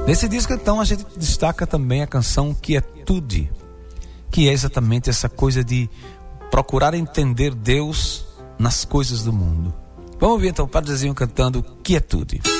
Nesse disco, então, a gente destaca também a canção Quietude, que é exatamente essa coisa de procurar entender Deus nas coisas do mundo. Vamos ouvir então o Padre Zezinho cantando Quietude.